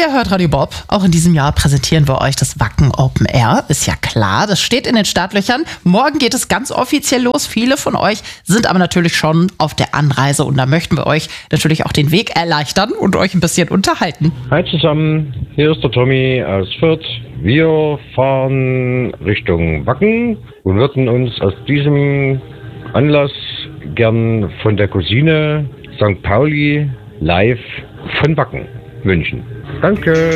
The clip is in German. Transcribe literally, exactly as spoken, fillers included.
Ihr hört Radio Bob. Auch in diesem Jahr präsentieren wir euch das Wacken Open Air. Ist ja klar, das steht in den Startlöchern. Morgen geht es ganz offiziell los. Viele von euch sind aber natürlich schon auf der Anreise und da möchten wir euch natürlich auch den Weg erleichtern und euch ein bisschen unterhalten. Hi zusammen, hier ist der Tommy aus Fürth. Wir fahren Richtung Wacken und würden uns aus diesem Anlass gern von der Cousine Sankt Pauli live von Wacken wünschen. Danke.